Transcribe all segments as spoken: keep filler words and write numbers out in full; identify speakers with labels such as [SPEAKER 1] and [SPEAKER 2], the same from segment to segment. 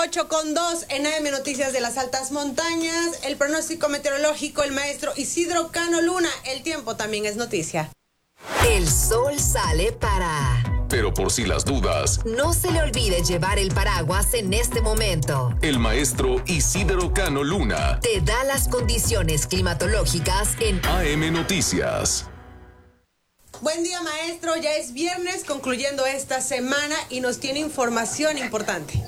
[SPEAKER 1] ocho con dos en A M Noticias de las Altas Montañas. El pronóstico meteorológico, el maestro Isidro Cano Luna. El tiempo también es noticia.
[SPEAKER 2] El sol sale para...
[SPEAKER 3] Pero por si las dudas,
[SPEAKER 2] no se le olvide llevar el paraguas en este momento.
[SPEAKER 3] El maestro Isidro Cano Luna
[SPEAKER 2] te da las condiciones climatológicas en
[SPEAKER 3] A M Noticias.
[SPEAKER 1] Buen día, maestro. Ya es viernes, concluyendo esta semana, y nos tiene información importante.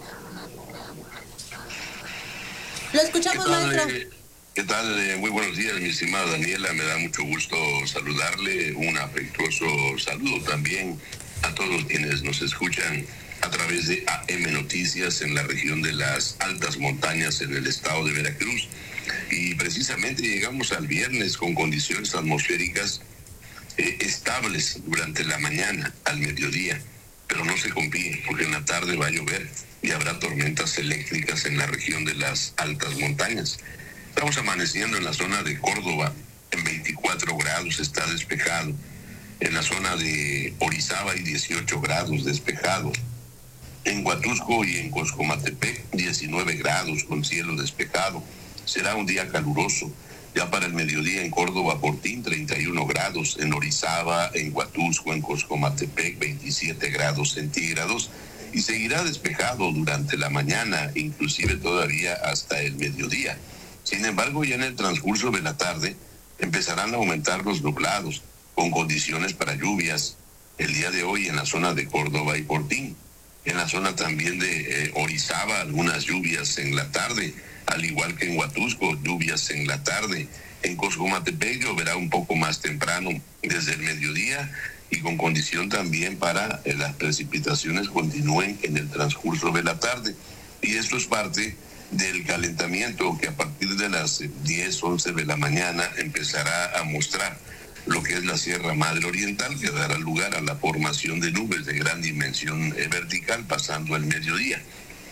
[SPEAKER 1] Lo escuchamos,
[SPEAKER 4] ¿Qué tal,
[SPEAKER 1] maestro.
[SPEAKER 4] Eh, ¿Qué tal? Eh, muy buenos días, mi estimada Daniela. Me da mucho gusto saludarle. Un afectuoso saludo también a todos quienes nos escuchan a través de A M Noticias en la región de las Altas Montañas en el estado de Veracruz. Y precisamente llegamos al viernes con condiciones atmosféricas eh, estables durante la mañana, al mediodía. Pero no se confíen, porque en la tarde va a llover y habrá tormentas eléctricas en la región de las Altas Montañas. Estamos amaneciendo en la zona de Córdoba en veinticuatro grados, está despejado. En la zona de Orizaba hay dieciocho grados, despejado. En Huatusco y en Coscomatepec diecinueve grados con cielo despejado. Será un día caluroso. Ya para el mediodía en Córdoba, Portín, treinta y uno grados. En Orizaba, en Huatusco, en Coscomatepec, veintisiete grados centígrados. Y seguirá despejado durante la mañana, inclusive todavía hasta el mediodía. Sin embargo, ya en el transcurso de la tarde empezarán a aumentar los nublados, con condiciones para lluvias el día de hoy en la zona de Córdoba y Portín. En la zona también de eh, Orizaba, algunas lluvias en la tarde, al igual que en Huatusco, lluvias en la tarde. En Coscomatepec lloverá un poco más temprano, desde el mediodía, y con condición también para eh, las precipitaciones continúen en el transcurso de la tarde. Y esto es parte del calentamiento que a partir de las diez, once de la mañana empezará a mostrar lo que es la Sierra Madre Oriental, que dará lugar a la formación de nubes de gran dimensión vertical pasando el mediodía.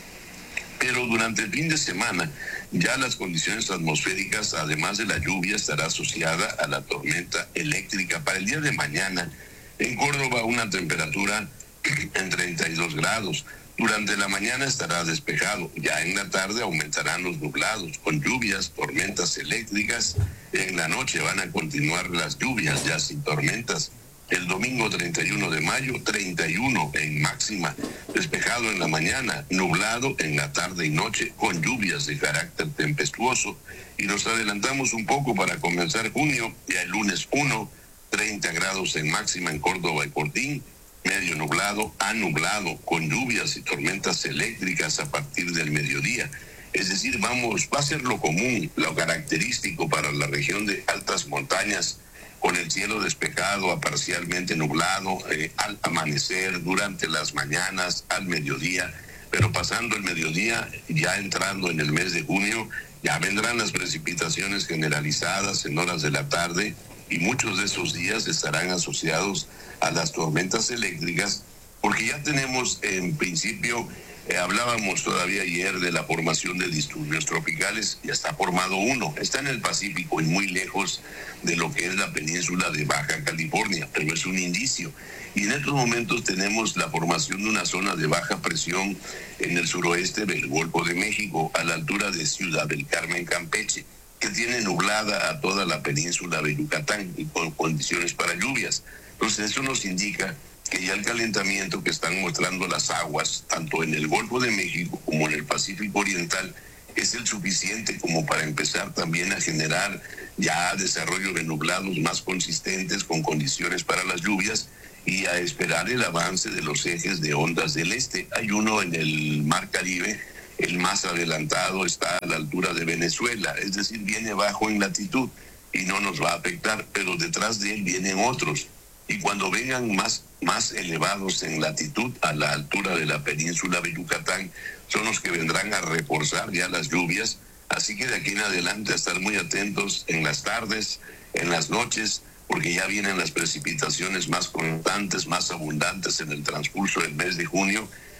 [SPEAKER 4] Pero durante el fin de semana, ya las condiciones atmosféricas, además de la lluvia, estará asociada a la tormenta eléctrica. Para el día de mañana, en Córdoba, una temperatura en treinta y dos grados. Durante la mañana estará despejado. Ya en la tarde aumentarán los nublados con lluvias, tormentas eléctricas. En la noche van a continuar las lluvias ya sin tormentas. El domingo treinta y uno de mayo, treinta y uno en máxima. Despejado en la mañana, nublado en la tarde y noche con lluvias de carácter tempestuoso. Y nos adelantamos un poco para comenzar junio. Ya el lunes uno, treinta grados en máxima en Córdoba y Portín. Medio nublado a nublado, con lluvias y tormentas eléctricas a partir del mediodía. Es decir, vamos, va a ser lo común, lo característico para la región de altas montañas, con el cielo despejado a parcialmente nublado, eh, al amanecer, durante las mañanas, al mediodía. Pero pasando el mediodía, ya entrando en el mes de junio, ya vendrán las precipitaciones generalizadas en horas de la tarde, y muchos de esos días estarán asociados a las tormentas eléctricas, porque ya tenemos en principio, eh, hablábamos todavía ayer de la formación de disturbios tropicales. Ya está formado uno, está en el Pacífico y muy lejos de lo que es la península de Baja California, pero es un indicio. Y en estos momentos tenemos la formación de una zona de baja presión en el suroeste del Golfo de México, a la altura de Ciudad del Carmen, Campeche, que tiene nublada a toda la península de Yucatán y con condiciones para lluvias. Entonces eso nos indica que ya el calentamiento que están mostrando las aguas, tanto en el Golfo de México como en el Pacífico Oriental, es el suficiente como para empezar también a generar ya desarrollo de nublados más consistentes con condiciones para las lluvias y a esperar el avance de los ejes de ondas del este. Hay uno en el Mar Caribe. El más adelantado está a la altura de Venezuela, es decir, viene bajo en latitud y no nos va a afectar, pero detrás de él vienen otros. Y cuando vengan más, más elevados en latitud, a la altura de la península de Yucatán, son los que vendrán a reforzar ya las lluvias. Así que de aquí en adelante a estar muy atentos en las tardes, en las noches, porque ya vienen las precipitaciones más constantes, más abundantes en el transcurso del mes de junio,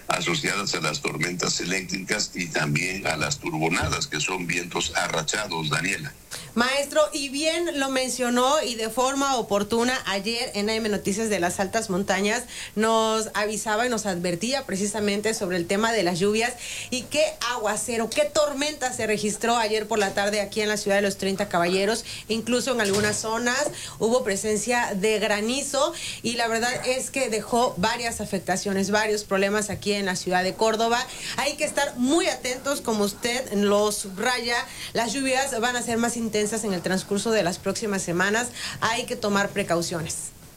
[SPEAKER 4] asociadas a las tormentas eléctricas y también a las turbonadas, que son vientos arrachados, Daniela.
[SPEAKER 1] Maestro, y bien lo mencionó y de forma oportuna ayer en A M Noticias de las Altas Montañas nos avisaba y nos advertía precisamente sobre el tema de las lluvias y qué aguacero, qué tormenta se registró ayer por la tarde aquí en la ciudad de los treinta Caballeros, incluso en algunas zonas hubo presencia de granizo y la verdad es que dejó varias afectaciones, varios problemas aquí en la ciudad de Córdoba. Hay que estar muy atentos, como usted lo subraya, las lluvias van a ser más intensas en el transcurso de las próximas semanas, hay que tomar precauciones.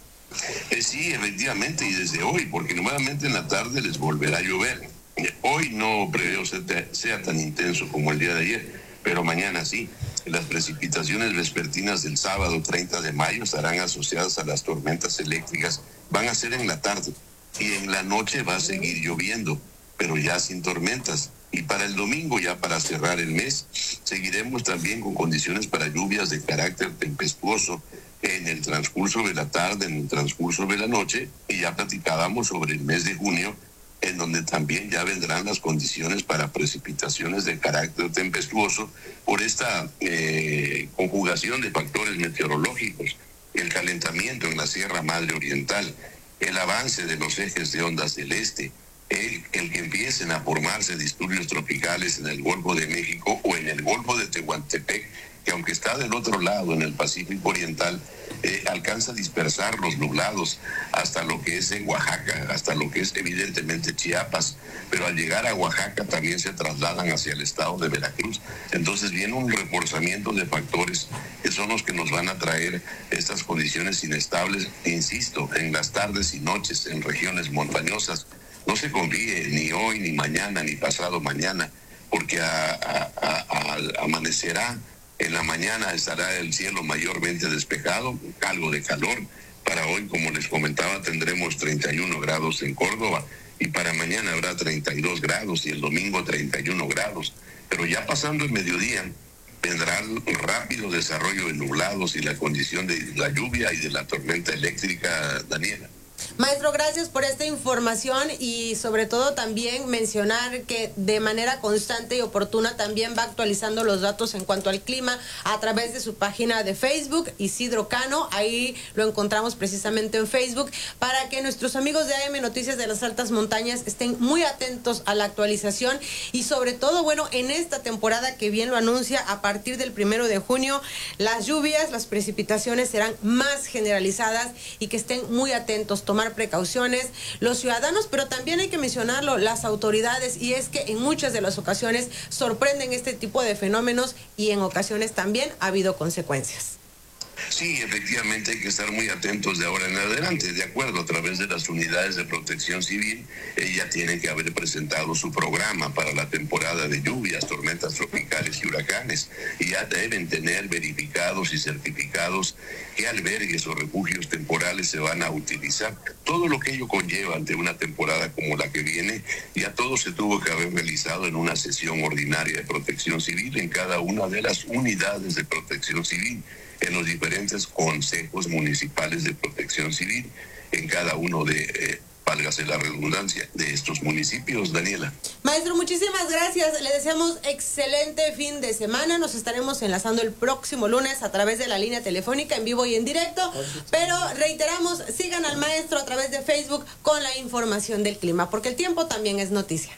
[SPEAKER 4] Eh, sí, efectivamente, y desde hoy, porque nuevamente en la tarde les volverá a llover. Hoy no preveo sea, sea tan intenso como el día de ayer, pero mañana sí. Las precipitaciones vespertinas del sábado treinta de mayo estarán asociadas a las tormentas eléctricas, van a ser en la tarde, y en la noche va a seguir lloviendo, pero ya sin tormentas. Y para el domingo, ya para cerrar el mes, seguiremos también con condiciones para lluvias de carácter tempestuoso en el transcurso de la tarde, en el transcurso de la noche, y ya platicábamos sobre el mes de junio, en donde también ya vendrán las condiciones para precipitaciones de carácter tempestuoso por esta eh, conjugación de factores meteorológicos, el calentamiento en la Sierra Madre Oriental, el avance de los ejes de ondas del este, El, el que empiecen a formarse disturbios tropicales en el Golfo de México o en el Golfo de Tehuantepec, que aunque está del otro lado, en el Pacífico Oriental, eh, alcanza a dispersar los nublados hasta lo que es en Oaxaca, hasta lo que es evidentemente Chiapas, pero al llegar a Oaxaca también se trasladan hacia el estado de Veracruz. Entonces viene un reforzamiento de factores que son los que nos van a traer estas condiciones inestables, insisto, en las tardes y noches en regiones montañosas. No se confíe ni hoy, ni mañana, ni pasado mañana, porque a, a, a, a, amanecerá, en la mañana estará el cielo mayormente despejado, algo de calor. Para hoy, como les comentaba, tendremos treinta y uno grados en Córdoba, y para mañana habrá treinta y dos grados y el domingo treinta y uno grados. Pero ya pasando el mediodía, vendrá el rápido desarrollo de nublados y la condición de la lluvia y de la tormenta eléctrica, Daniela.
[SPEAKER 1] Maestro, gracias por esta información y sobre todo también mencionar que de manera constante y oportuna también va actualizando los datos en cuanto al clima a través de su página de Facebook, Isidro Cano. Ahí lo encontramos precisamente en Facebook para que nuestros amigos de A M Noticias de las Altas Montañas estén muy atentos a la actualización y sobre todo, bueno, en esta temporada que bien lo anuncia, a partir del primero de junio, las lluvias, las precipitaciones serán más generalizadas y que estén muy atentos, tomar precauciones los ciudadanos, pero también hay que mencionarlo, las autoridades, y es que en muchas de las ocasiones sorprenden este tipo de fenómenos y en ocasiones también ha habido consecuencias.
[SPEAKER 4] Sí, efectivamente hay que estar muy atentos de ahora en adelante. De acuerdo, a través de las unidades de protección civil, ella tiene que haber presentado su programa para la temporada de lluvias, tormentas tropicales y huracanes, y ya deben tener verificados y certificados qué albergues o refugios temporales se van a utilizar. Todo lo que ello conlleva ante una temporada como la que viene, ya todo se tuvo que haber realizado en una sesión ordinaria de protección civil en cada una de las unidades de protección civil, en los diferentes consejos municipales de protección civil, en cada uno de, eh, válgase la redundancia, de estos municipios, Daniela.
[SPEAKER 1] Maestro, muchísimas gracias. Le deseamos excelente fin de semana. Nos estaremos enlazando el próximo lunes a través de la línea telefónica en vivo y en directo. Pero reiteramos, sigan al maestro a través de Facebook con la información del clima, porque el tiempo también es noticia.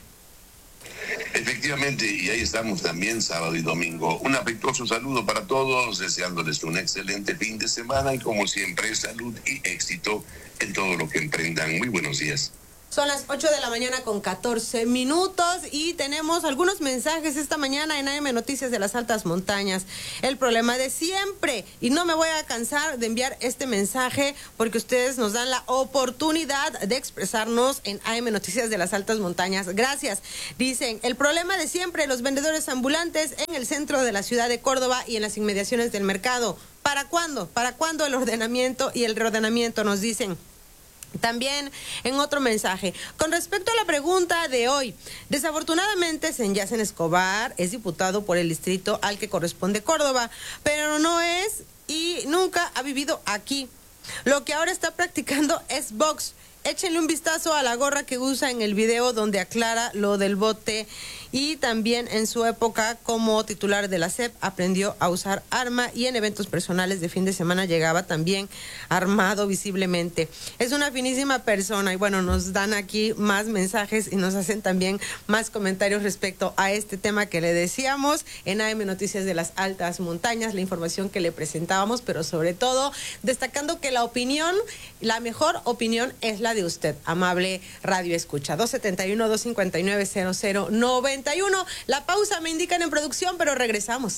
[SPEAKER 4] Efectivamente, y ahí estamos también sábado y domingo. Un afectuoso saludo para todos, deseándoles un excelente fin de semana y como siempre salud y éxito en todo lo que emprendan. Muy buenos días.
[SPEAKER 1] Son las ocho de la mañana con catorce minutos y tenemos algunos mensajes esta mañana en A M Noticias de las Altas Montañas. El problema de siempre, y no me voy a cansar de enviar este mensaje porque ustedes nos dan la oportunidad de expresarnos en A M Noticias de las Altas Montañas. Gracias. Dicen, el problema de siempre, los vendedores ambulantes en el centro de la ciudad de Córdoba y en las inmediaciones del mercado. ¿Para cuándo? ¿Para cuándo el ordenamiento y el reordenamiento? Nos dicen. También en otro mensaje, con respecto a la pregunta de hoy, desafortunadamente Senyacen Escobar es diputado por el distrito al que corresponde Córdoba, pero no es y nunca ha vivido aquí. Lo que ahora está practicando es box échenle un vistazo a la gorra que usa en el video donde aclara lo del bote, y también en su época como titular de la S E P aprendió a usar arma y en eventos personales de fin de semana llegaba también armado visiblemente. Es una finísima persona y bueno, nos dan aquí más mensajes y nos hacen también más comentarios respecto a este tema que le decíamos en A M Noticias de las Altas Montañas, la información que le presentábamos, pero sobre todo destacando que la opinión, la mejor opinión es la de usted, amable radio escucha. dos setenta y uno, dos cincuenta y nueve, cero cero noventa y uno. La pausa me indican en producción, pero regresamos.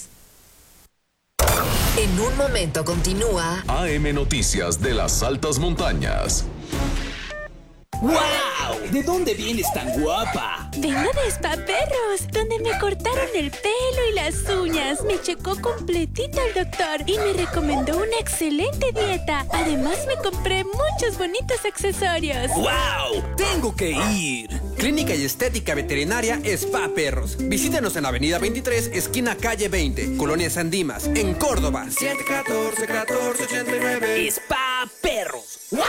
[SPEAKER 2] En un momento continúa
[SPEAKER 3] A M Noticias de las Altas Montañas.
[SPEAKER 5] ¡Wow! ¿De dónde vienes tan guapa?
[SPEAKER 6] Vengo de Spa Perros, donde me cortaron el pelo y las uñas. Me checó completito el doctor y me recomendó una excelente dieta. Además, me compré muchos bonitos accesorios.
[SPEAKER 5] ¡Wow! ¡Tengo que ir!
[SPEAKER 7] Clínica y Estética Veterinaria Spa Perros. Visítenos en Avenida veintitrés, esquina calle veinte, Colonia San Dimas, en Córdoba. siete catorce, catorce ochenta y nueve.
[SPEAKER 5] ¡Spa Perros! ¡Wow!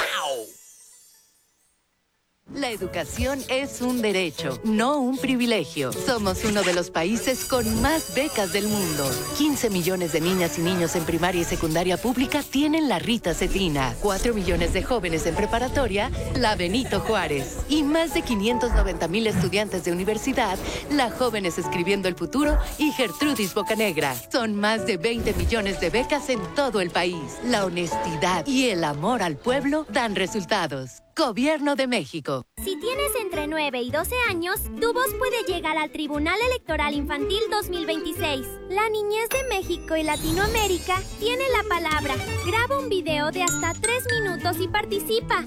[SPEAKER 8] La educación es un derecho, no un privilegio. Somos uno de los países con más becas del mundo. quince millones de niñas y niños en primaria y secundaria pública tienen la Rita Cetina. cuatro millones de jóvenes en preparatoria, la Benito Juárez. Y más de quinientos noventa mil estudiantes de universidad, la Jóvenes Escribiendo el Futuro y Gertrudis Bocanegra. Son más de veinte millones de becas en todo el país. La honestidad y el amor al pueblo dan resultados. Gobierno de México.
[SPEAKER 9] Si tienes entre nueve y doce años, tu voz puede llegar al Tribunal Electoral Infantil dos mil veintiséis. La niñez de México y Latinoamérica tiene la palabra. Graba un video de hasta tres minutos y participa.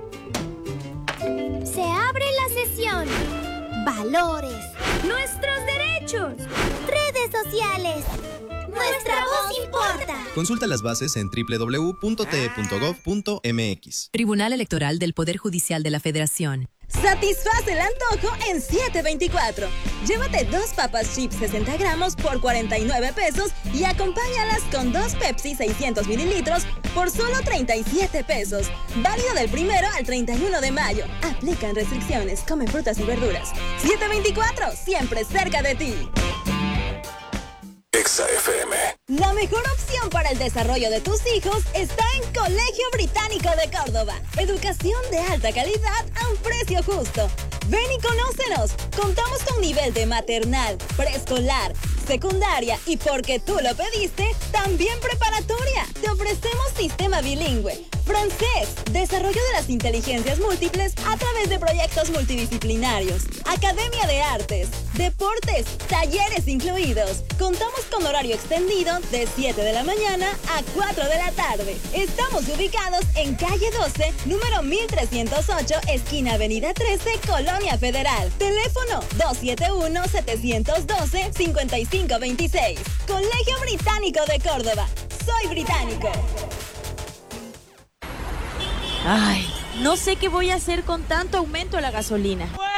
[SPEAKER 9] Se abre la sesión. Valores. Nuestros derechos. Redes sociales. Nuestra voz importa.
[SPEAKER 10] Consulta las bases en doble u doble u doble u punto t e punto gov punto m x.
[SPEAKER 11] Tribunal Electoral del Poder Judicial de la Federación.
[SPEAKER 12] Satisface el antojo en siete veinticuatro. Llévate dos papas chips sesenta gramos por cuarenta y nueve pesos y acompáñalas con dos Pepsi seiscientos mililitros por solo treinta y siete pesos. Válido del primero al treinta y uno de mayo. Aplican restricciones. Come frutas y verduras. siete veinticuatro, siempre cerca de ti.
[SPEAKER 3] Exa F M.
[SPEAKER 12] La mejor opción para el desarrollo de tus hijos está en Colegio Británico de Córdoba. Educación de alta calidad a un precio justo. Ven y conócenos. Contamos con nivel de maternal, preescolar, secundaria y, porque tú lo pediste, también preparatoria. Te ofrecemos sistema bilingüe, francés, desarrollo de las inteligencias múltiples a través de proyectos multidisciplinarios, academia de artes, deportes, talleres incluidos. Contamos con horario extendido de siete de la mañana a cuatro de la tarde. Estamos ubicados en calle doce, número mil trescientos ocho, esquina avenida trece, Colonia Federal. Teléfono dos siete uno, siete uno dos, cinco cinco dos seis. Colegio Británico de Córdoba. Soy británico.
[SPEAKER 6] Ay, no sé qué voy a hacer con tanto aumento a la gasolina.